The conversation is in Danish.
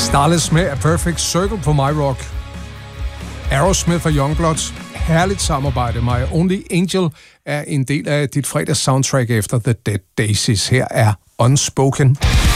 Starless med A Perfect Circle på My Rock. Aerosmith og Youngbloods. Herligt samarbejde. My Only Angel er en del af dit fredags soundtrack efter The Dead Daisies. Her er Unspoken.